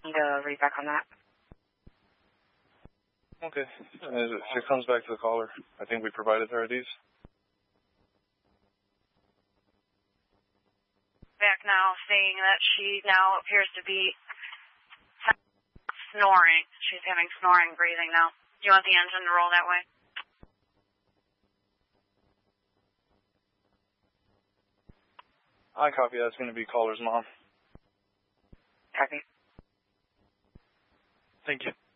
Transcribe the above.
need to read back on that. Okay. As it comes back to the caller, I think we provided her IDs. Back now, saying that she now appears to be snoring. She's having snoring breathing now. Do you want the engine to roll that way? I copy. That's going to be caller's mom. Copy. Thank you.